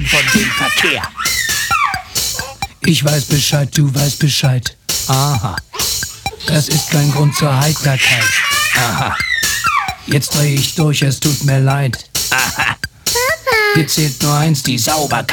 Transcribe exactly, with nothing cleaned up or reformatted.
Spuren von dem Verkehr. Ich weiß Bescheid, du weißt Bescheid. Aha. Das ist kein Grund zur Heiterkeit. Aha. Jetzt dreh ich durch, es tut mir leid. Aha. Hier zählt nur eins, die Die Sauberkeit.